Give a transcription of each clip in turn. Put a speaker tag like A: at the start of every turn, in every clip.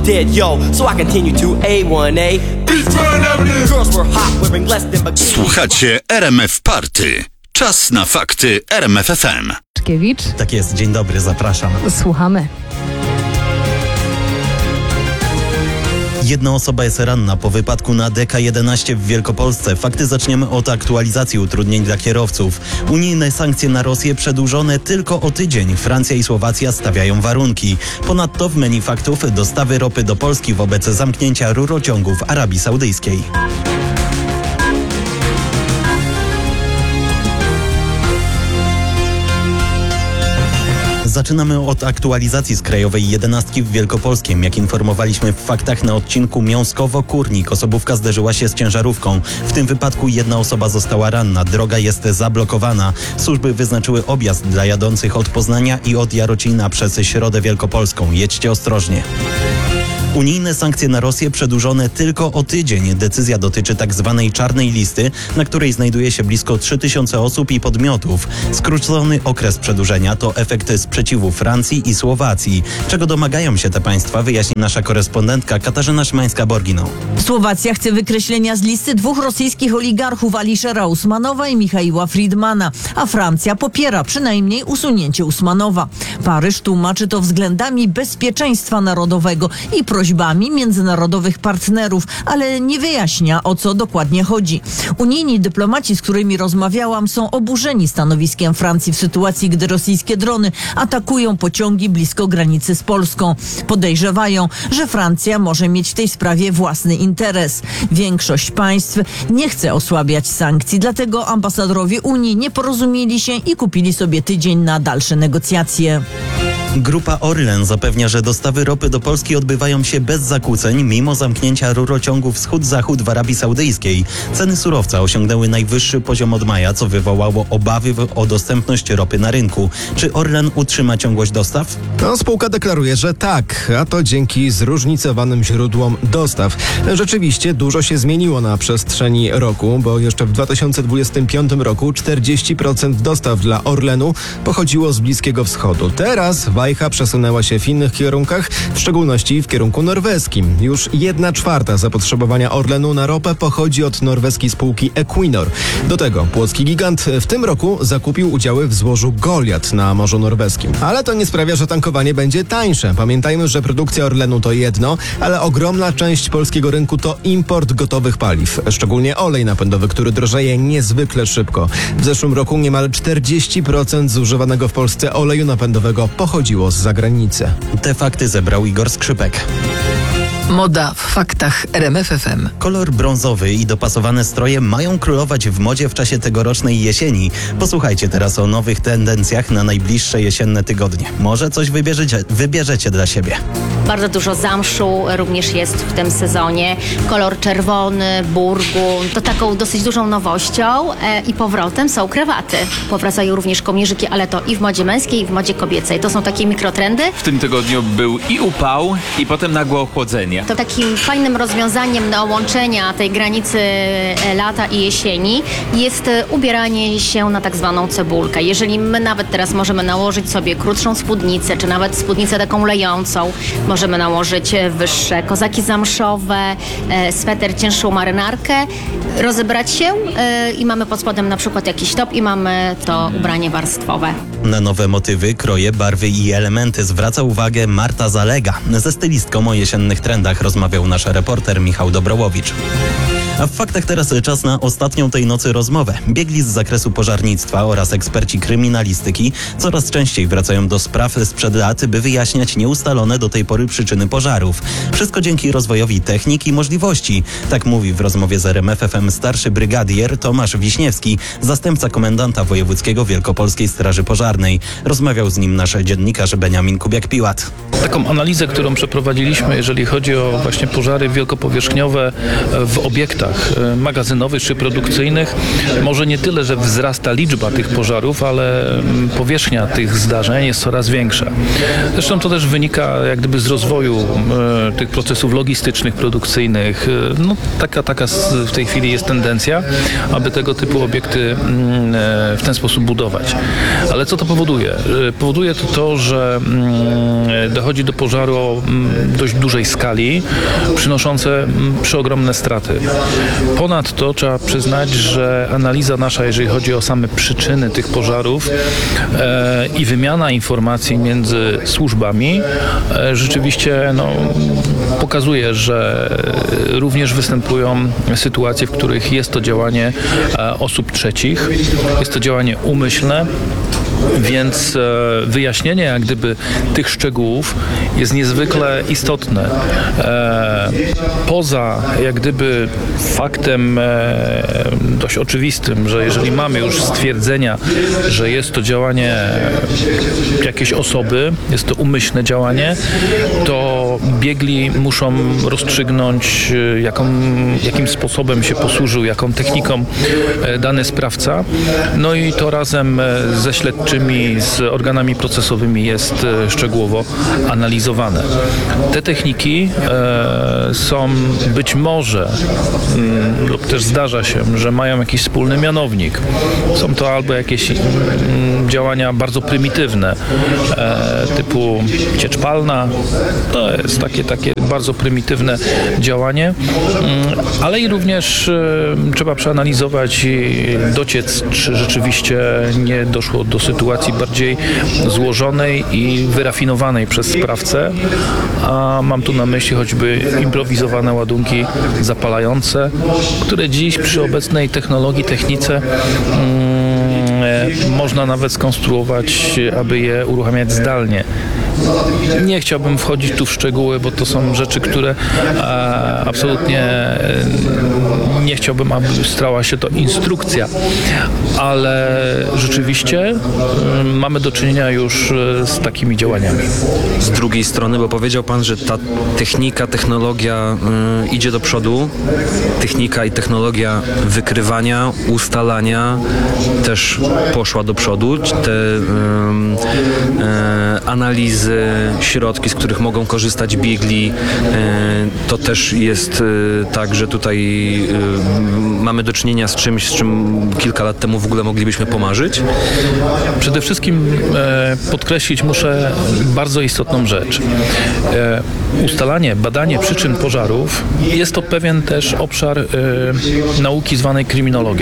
A: dead, yo. So I continue to A1A. Girls were hot, wearing less than bikinis.
B: Słuchacie RMF Party. Czas na fakty RMF FM.
C: Szkiewicz.
D: Tak jest, dzień dobry, zapraszam.
C: Słuchamy.
D: Jedna osoba jest ranna po wypadku na DK11 w Wielkopolsce. Fakty zaczniemy od aktualizacji utrudnień dla kierowców. Unijne sankcje na Rosję przedłużone tylko o tydzień. Francja i Słowacja stawiają warunki. Ponadto w menu faktów dostawy ropy do Polski wobec zamknięcia rurociągów Arabii Saudyjskiej. Zaczynamy od aktualizacji z Krajowej 11 w Wielkopolskiem. Jak informowaliśmy w faktach na odcinku Miąskowo-Kurnik, osobówka zderzyła się z ciężarówką. W tym wypadku jedna osoba została ranna. Droga jest zablokowana. Służby wyznaczyły objazd dla jadących od Poznania i od Jarocina przez Środę Wielkopolską. Jedźcie ostrożnie. Unijne sankcje na Rosję przedłużone tylko o tydzień. Decyzja dotyczy tzw. czarnej listy, na której znajduje się blisko 3000 osób i podmiotów. Skrócony okres przedłużenia to efekt sprzeciwu Francji i Słowacji. Czego domagają się te państwa, wyjaśni nasza korespondentka Katarzyna Szymańska-Borgino.
E: Słowacja chce wykreślenia z listy 2 rosyjskich oligarchów, Aliszera Usmanowa i Michaiła Friedmana, a Francja popiera przynajmniej usunięcie Usmanowa. Paryż tłumaczy to względami bezpieczeństwa narodowego i prośbami międzynarodowych partnerów, ale nie wyjaśnia, o co dokładnie chodzi. Unijni dyplomaci, z którymi rozmawiałam, są oburzeni stanowiskiem Francji w sytuacji, gdy rosyjskie drony atakują pociągi blisko granicy z Polską. Podejrzewają, że Francja może mieć w tej sprawie własny interes. Większość państw nie chce osłabiać sankcji, dlatego ambasadorowie Unii nie porozumieli się i kupili sobie tydzień na dalsze negocjacje.
D: Grupa Orlen zapewnia, że dostawy ropy do Polski odbywają się bez zakłóceń, mimo zamknięcia rurociągu wschód-zachód w Arabii Saudyjskiej. Ceny surowca osiągnęły najwyższy poziom od maja, co wywołało obawy o dostępność ropy na rynku. Czy Orlen utrzyma ciągłość dostaw?
F: Spółka deklaruje, że tak, a to dzięki zróżnicowanym źródłom dostaw. Rzeczywiście dużo się zmieniło na przestrzeni roku, bo jeszcze w 2025 roku 40% dostaw dla Orlenu pochodziło z Bliskiego Wschodu. Teraz wajcha przesunęła się w innych kierunkach, w szczególności w kierunku norweskim. Już 1/4 zapotrzebowania Orlenu na ropę pochodzi od norweskiej spółki Equinor. Do tego płocki gigant w tym roku zakupił udziały w złożu Goliat na Morzu Norweskim. Ale to nie sprawia, że tankowanie będzie tańsze. Pamiętajmy, że produkcja Orlenu to jedno, ale ogromna część polskiego rynku to import gotowych paliw. Szczególnie olej napędowy, który drożeje niezwykle szybko. W zeszłym roku niemal 40% zużywanego w Polsce oleju napędowego pochodziło z zagranicy.
D: Te fakty zebrał Igor Skrzypek.
G: Moda w faktach RMF FM.
D: Kolor brązowy i dopasowane stroje mają królować w modzie w czasie tegorocznej jesieni. Posłuchajcie teraz o nowych tendencjach na najbliższe jesienne tygodnie. Może coś wybierzecie dla siebie.
H: Bardzo dużo zamszu również jest w tym sezonie. Kolor czerwony, burgund. To taką dosyć dużą nowością i powrotem są krawaty. Powracają również kołnierzyki, ale to i w modzie męskiej, i w modzie kobiecej. To są takie mikrotrendy.
I: W tym tygodniu był i upał, i potem nagłe ochłodzenie.
H: To takim fajnym rozwiązaniem do łączenia tej granicy lata i jesieni jest ubieranie się na tak zwaną cebulkę. Jeżeli my nawet teraz możemy nałożyć sobie krótszą spódnicę, czy nawet spódnicę taką lejącą, możemy nałożyć wyższe kozaki zamszowe, sweter, cięższą marynarkę, rozebrać się i mamy pod spodem na przykład jakiś top i mamy to ubranie warstwowe.
D: Na nowe motywy, kroje, barwy i elementy zwraca uwagę Marta Zalega. Ze stylistką o jesiennych trendach rozmawiał nasz reporter Michał Dobrołowicz. A w faktach teraz czas na ostatnią tej nocy rozmowę. Biegli z zakresu pożarnictwa oraz eksperci kryminalistyki coraz częściej wracają do spraw sprzed lat, by wyjaśniać nieustalone do tej pory przyczyny pożarów. Wszystko dzięki rozwojowi technik i możliwości. Tak mówi w rozmowie z RMF FM starszy brygadier Tomasz Wiśniewski, zastępca komendanta wojewódzkiego Wielkopolskiej Straży Pożarnej. Rozmawiał z nim nasz dziennikarz Beniamin Kubiak-Piłat.
J: Taką analizę, którą przeprowadziliśmy, jeżeli chodzi o właśnie pożary wielkopowierzchniowe w obiektach,
C: punktach magazynowych czy produkcyjnych może nie tyle, że wzrasta liczba tych pożarów, ale powierzchnia tych zdarzeń jest coraz większa. Zresztą to też wynika jak gdyby z rozwoju tych procesów logistycznych, produkcyjnych. No, taka w tej chwili jest tendencja, aby tego typu obiekty w ten sposób budować. Ale co to powoduje? Powoduje to, że dochodzi do pożaru o dość dużej skali, przynoszące przeogromne straty. Ponadto trzeba przyznać, że analiza nasza, jeżeli chodzi o same przyczyny tych pożarów i wymiana informacji między służbami, rzeczywiście pokazuje, że również występują sytuacje, w których jest to działanie osób trzecich, jest to działanie umyślne, więc wyjaśnienie jak gdyby tych szczegółów jest niezwykle istotne. Poza jak gdyby faktem dość oczywistym, że jeżeli mamy już stwierdzenia, że jest to działanie jakiejś osoby, jest to umyślne działanie, to biegli muszą rozstrzygnąć, jakim sposobem się posłużył, jaką techniką dany sprawca. No i to razem ze śledczymi, z organami procesowymi jest szczegółowo analizowane. Te techniki są być może lub też zdarza się, że mają jakiś wspólny mianownik. Są to albo jakieś działania bardzo prymitywne, typu ciecz palna. To jest takie bardzo prymitywne działanie, ale i również trzeba przeanalizować i dociec, czy rzeczywiście nie doszło do sytuacji bardziej złożonej i wyrafinowanej przez sprawcę, a mam tu na myśli choćby improwizowane ładunki zapalające, które dziś przy obecnej technologii, technice można nawet skonstruować, aby je uruchamiać zdalnie. Nie chciałbym wchodzić tu w szczegóły, bo to są rzeczy, które absolutnie nie chciałbym, aby stała się to instrukcja, ale rzeczywiście mamy do czynienia już z takimi działaniami.
J: Z drugiej strony, bo powiedział Pan, że ta technologia idzie do przodu, technika i technologia wykrywania, ustalania też poszła do przodu. Te analizy, środki, z których mogą korzystać biegli, to też jest tak, że tutaj mamy do czynienia z czymś, z czym kilka lat temu w ogóle moglibyśmy pomarzyć?
C: Przede wszystkim podkreślić muszę bardzo istotną rzecz. Ustalanie, badanie przyczyn pożarów jest to pewien też obszar nauki zwanej kryminologią.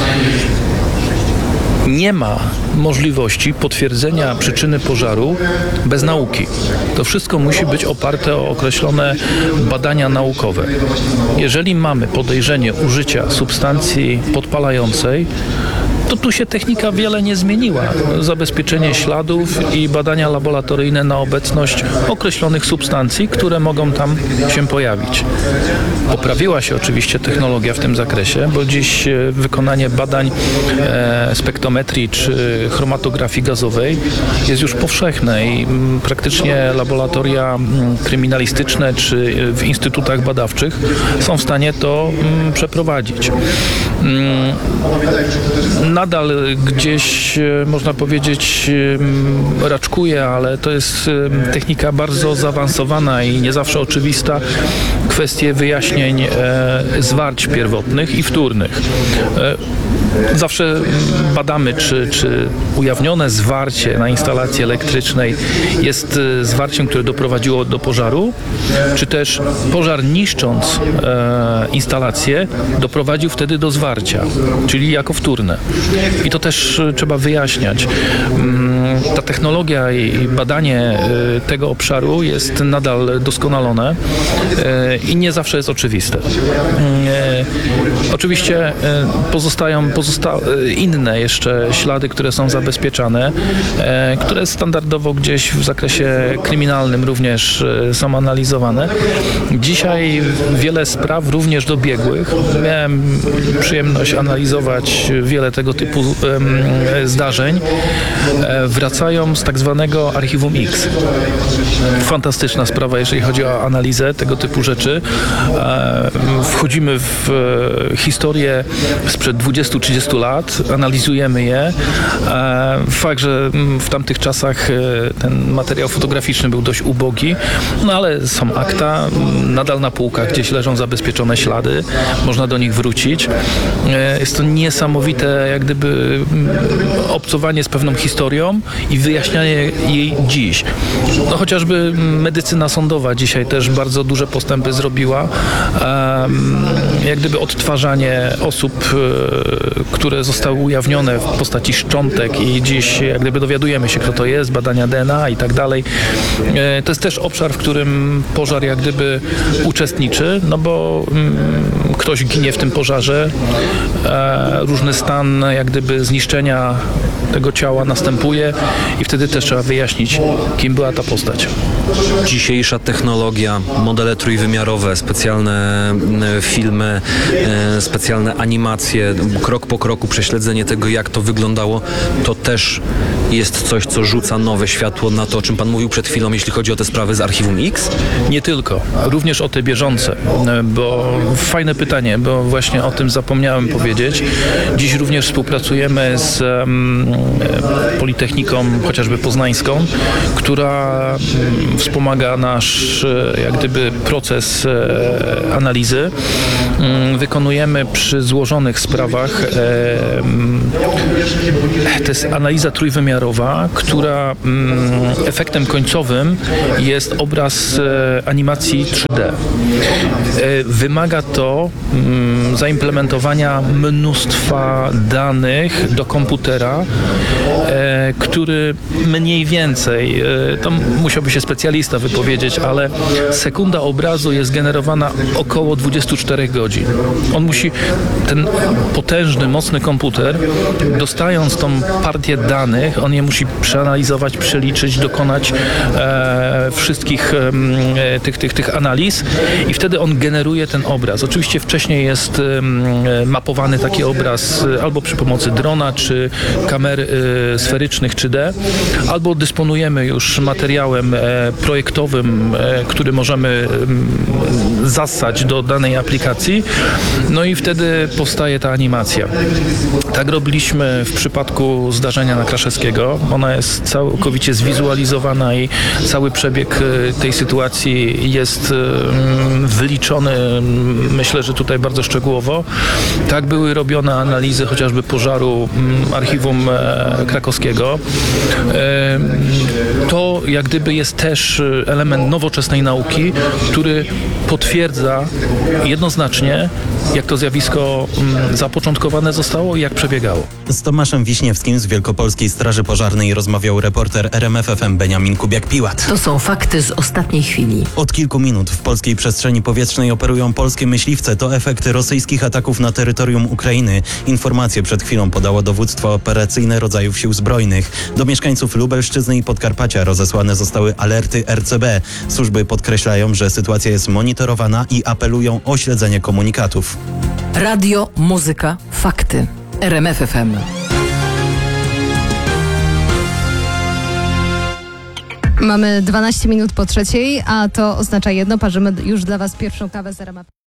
C: Nie ma możliwości potwierdzenia przyczyny pożaru bez nauki. To wszystko musi być oparte o określone badania naukowe. Jeżeli mamy podejrzenie użycia substancji podpalającej, to tu się technika wiele nie zmieniła. Zabezpieczenie śladów i badania laboratoryjne na obecność określonych substancji, które mogą tam się pojawić. Poprawiła się oczywiście technologia w tym zakresie, bo dziś wykonanie badań spektrometrii czy chromatografii gazowej jest już powszechne i praktycznie laboratoria kryminalistyczne czy w instytutach badawczych są w stanie to przeprowadzić. Nadal gdzieś, można powiedzieć, raczkuje, ale to jest technika bardzo zaawansowana i nie zawsze oczywista, kwestie wyjaśnień zwarć pierwotnych i wtórnych. Zawsze badamy, czy ujawnione zwarcie na instalacji elektrycznej jest zwarciem, które doprowadziło do pożaru, czy też pożar niszcząc instalację doprowadził wtedy do zwarcia, czyli jako wtórne. I to też trzeba wyjaśniać. Ta technologia i badanie tego obszaru jest nadal doskonalone i nie zawsze jest oczywiste. Oczywiście pozostają inne jeszcze ślady, które są zabezpieczane, które standardowo gdzieś w zakresie kryminalnym również są analizowane. Dzisiaj wiele spraw, również do biegłych. Miałem przyjemność analizować wiele tego typu zdarzeń. Wraz wracają z tak zwanego Archiwum X. Fantastyczna sprawa, jeżeli chodzi o analizę tego typu rzeczy. Wchodzimy w historię sprzed 20-30 lat, analizujemy je. Fakt, że w tamtych czasach ten materiał fotograficzny był dość ubogi, no ale są akta, nadal na półkach gdzieś leżą zabezpieczone ślady, można do nich wrócić. Jest to niesamowite jak gdyby obcowanie z pewną historią i wyjaśnianie jej dziś. No chociażby medycyna sądowa dzisiaj też bardzo duże postępy zrobiła. Jak gdyby odtwarzanie osób, które zostały ujawnione w postaci szczątek i dziś jak gdyby dowiadujemy się, kto to jest, badania DNA i tak dalej. To jest też obszar, w którym pożar jak gdyby uczestniczy, no bo ktoś ginie w tym pożarze, różny stan jak gdyby zniszczenia tego ciała następuje i wtedy też trzeba wyjaśnić, kim była ta postać.
J: Dzisiejsza technologia, modele trójwymiarowe, specjalne filmy, specjalne animacje, krok po kroku prześledzenie tego, jak to wyglądało, to też jest coś, co rzuca nowe światło na to, o czym pan mówił przed chwilą, jeśli chodzi o te sprawy z Archiwum X?
C: Nie tylko, również o te bieżące, bo fajne pytanie, bo właśnie o tym zapomniałem powiedzieć. Dziś również współpracujemy z Politechniką chociażby poznańską, która wspomaga nasz jak gdyby proces analizy. Wykonujemy przy złożonych sprawach, to jest analiza trójwymiarowa, która efektem końcowym jest obraz animacji 3D. Wymaga to zaimplementowania mnóstwa danych do komputera, który mniej więcej, to musiałby się specjalista wypowiedzieć, ale sekunda obrazu jest generowana około 24 godzin. On musi, ten potężny, mocny komputer, dostając tą partię danych, on je musi przeanalizować, przeliczyć, dokonać wszystkich tych analiz i wtedy on generuje ten obraz. Oczywiście wcześniej jest mapowany taki obraz albo przy pomocy drona, czy kamer sferycznych 3D, albo dysponujemy już materiałem projektowym, który możemy zassać do danej aplikacji, no i wtedy powstaje ta animacja. Tak robiliśmy w przypadku zdarzenia na Kraszewskiego. Ona jest całkowicie zwizualizowana i cały przebieg tej sytuacji jest wyliczony, myślę, że tutaj bardzo szczegółowo. Tak były robione analizy chociażby pożaru Archiwum Krakowskiego. To jak gdyby jest też element nowoczesnej nauki, który potwierdza jednoznacznie, jak to zjawisko zapoczątkowane zostało i jak przebiegało.
D: Z Tomaszem Wiśniewskim z Wielkopolskiej Straży Pożarnej rozmawiał reporter RMF FM Beniamin Kubiak-Piłat.
G: To są fakty z ostatniej chwili.
D: Od kilku minut w polskiej przestrzeni powietrznej operują polskie myśliwce. To efekty rosyjskich ataków na terytorium Ukrainy. Informacje przed chwilą podało Dowództwo Operacyjne Rodzajów Sił Zbrojnych. Do mieszkańców Lubelszczyzny i Podkarpacia rozesłane zostały alerty RCB. Służby podkreślają, że sytuacja jest monitorowana i apelują o śledzenie komunikatów.
G: Radio, muzyka, fakty. RMF FM.
K: Mamy 12 minut po 3:00, a to oznacza jedno, parzymy już dla Was pierwszą kawę z RMF.